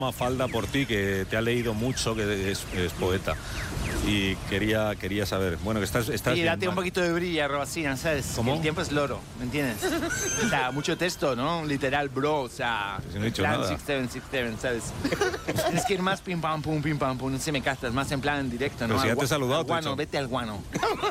Mafalda por ti, que te ha leído mucho, que es poeta. Y quería saber, bueno, que estás y bien, date un poquito de brilla, Robacina, ¿sabes? ¿Cómo? El tiempo es loro, ¿me entiendes? O sea, mucho texto, ¿no? Literal, bro, o sea... Si no he dicho plan nada. 6767, ¿sabes? Tienes que ir más pim pam pum, no sé, me castas, más en plan directo, ¿no? Pero si ya te he saludado, al te he guano, dicho. vete al guano.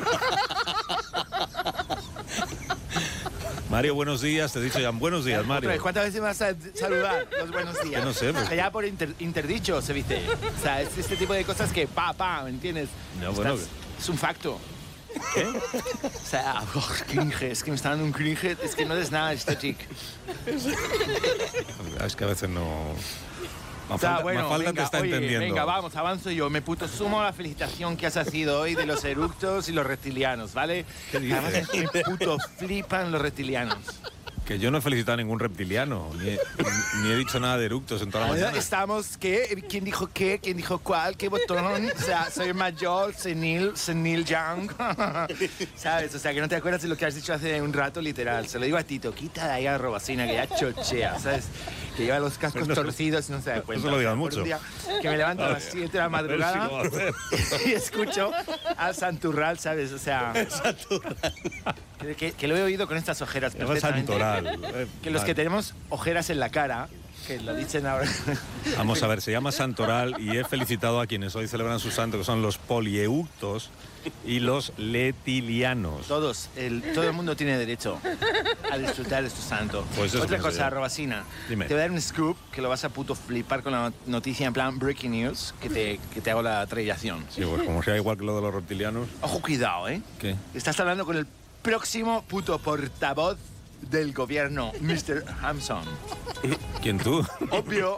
Mario, buenos días, te he dicho ya, buenos días, Mario. Otra vez, ¿cuántas veces me vas a saludar los buenos días? Que no sé, pues. O sea, ya por interdicho se dice. O sea, es este tipo de cosas que ¿me entiendes? No, bueno, es un facto. ¿Qué? O sea, cringe, es que me está dando un cringe, es que no es nada estético. Es que a veces no... O sea, bueno, Mafalda te está entendiendo. Venga, vamos, avanzo yo. Me puto sumo la felicitación que has sido hoy de los eructos y los reptilianos, ¿vale? ¿Qué dices? Además, es que me puto flipan los reptilianos. Que yo no he felicitado a ningún reptiliano, ni he dicho nada de eructos en toda la mañana. Estamos, ¿qué? ¿Quién dijo qué? ¿Quién dijo cuál? ¿Qué botón? O sea, soy mayor, senil young. ¿Sabes? O sea, que no te acuerdas de lo que has dicho hace un rato, literal. Se lo digo a Tito, quita de ahí a Robacina, que ya chochea, ¿sabes? Que lleva los cascos torcidos y no se da cuenta. No se lo digas mucho. Por un día que me levanto a las 7 de la madrugada y escucho a Santurral, ¿sabes? O sea... Que lo he oído con estas ojeras perfectamente. Santoral. Que los que tenemos ojeras en la cara, que lo dicen ahora... Vamos a ver, se llama Santoral y he felicitado a quienes hoy celebran su santo, que son los polieuctos y los letilianos. Todo el mundo tiene derecho a disfrutar de su santo. Pues eso Otra pienso cosa, yo. Robacina. Dime. Te voy a dar un scoop que lo vas a puto flipar con la noticia en plan breaking news, que te hago la traducción. Sí, pues como sea igual que lo de los reptilianos. Ojo, cuidado, ¿eh? ¿Qué? Estás hablando con el próximo puto portavoz del gobierno, Mr. Hampson. ¿Quién tú? Obvio.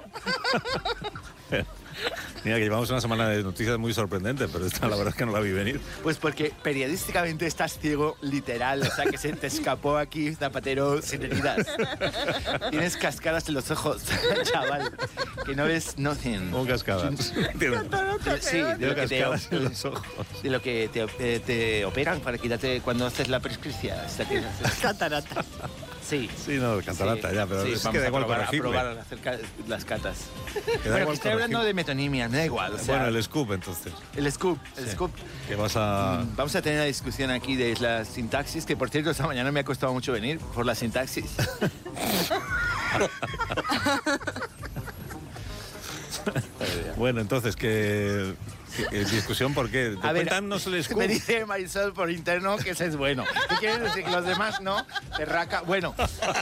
Mira, que llevamos una semana de noticias muy sorprendentes, pero esta la verdad es que no la vi venir. Pues porque periodísticamente estás ciego, literal. O sea, que se te escapó aquí, Zapatero, sin heridas. Tienes cascadas en los ojos, chaval. Que no ves nothing. Como cascadas. Sí, de lo que cascadas en los ojos. de lo que te operan para quitarte cuando haces la prescripción. Catarata. Sí. Sí, no, catarata, Sí, ya, pero sí, es vamos que da a igual probar, corregirle. a probar acerca las catas. Que da Bueno, igual que estoy hablando corregir. de metonimia, me da igual. O sea, Bueno, el scoop, entonces. el scoop. Que vas a... Vamos a tener una discusión aquí de la sintaxis, que por cierto esta mañana me ha costado mucho venir por la sintaxis. Bueno, entonces, que discusión, ¿por qué? A ver, Cuéntanos el scoop. me dice Marisol por interno que ese es bueno. ¿Qué quiere decir? Que los demás no. Perraca. Bueno.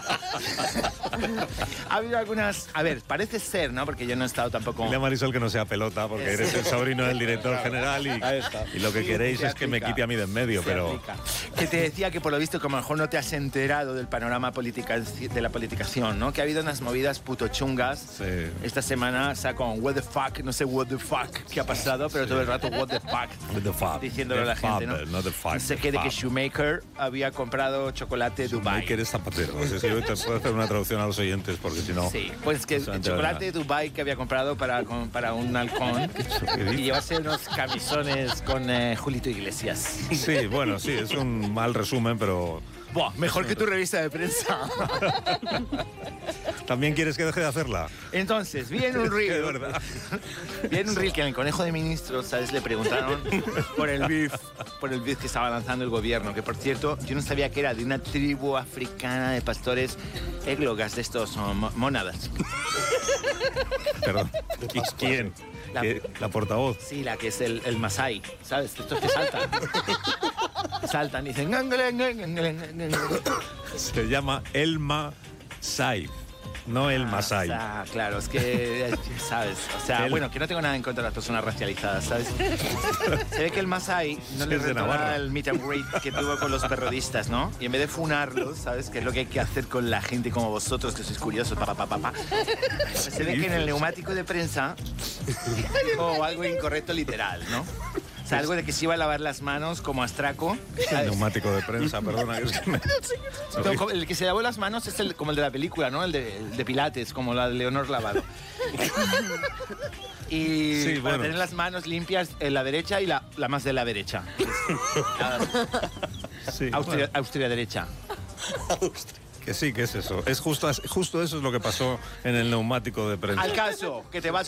Ha habido algunas... A ver, parece ser, ¿no? Porque yo no he estado tampoco... Dile a Marisol que no sea pelota, porque eres el sobrino del director general y lo que queréis es que me quite a mí de en medio, pero... Que te decía que por lo visto, como a lo mejor no te has enterado del panorama de la politicación, ¿no? Que ha habido unas movidas puto chungas. Sí. Esta semana, o sea, con what the fuck, no sé what the fuck qué ha pasado, pero todo el rato what the fuck. With the fab. Diciéndolo a la The gente, fab, ¿no? not the fuck, No sé the qué, de fab. que Shoemaker había comprado chocolate Dubai. Que eres zapatero. O sea, si yo te puedo hacer una traducción a los oyentes, porque si no... Sí, pues que no se el entera chocolate Dubai que había comprado para un halcón y llevarse unos camisones con Julito Iglesias. Sí, bueno, sí, es un mal resumen, pero... Buah, mejor que tu revista de prensa. ¿También quieres que deje de hacerla? Entonces, vi en un De reel, verdad. vi en un reel que en el Conejo de Ministros, ¿sabes? Le preguntaron por el beef que estaba lanzando el gobierno, que por cierto, yo no sabía que era de una tribu africana de pastores églogas de estos mónadas. Perdón. ¿Quién? La portavoz. Sí, la que es el Masai, ¿sabes? Estos que saltan. Saltan y dicen... Se llama Elma Saif, no el Masai. O sea, claro, es que, ¿sabes? O sea, bueno, que no tengo nada en contra de las personas racializadas, ¿sabes? Se ve que el Masai no le Es de rentó Navarra. nada el meet and greet que tuvo con los perrodistas, ¿no? Y en vez de funarlos, ¿sabes? Que es lo que hay que hacer con la gente como vosotros, que sois curiosos, se ve que en el neumático de prensa dijo algo incorrecto literal, ¿no? O sea, algo de que se iba a lavar las manos como astraco. El ¿sabes? neumático de prensa, perdona. Que es que me... No, el que se lavó las manos es como el de la película, ¿no? El de Pilates, como la de Leonor Lavado. Y Sí, para bueno. tener las manos limpias en la derecha y la más de la derecha. Sí, Austria derecha. que sí, que es eso. Es justo eso es lo que pasó en el neumático de prensa. Al caso, que te vas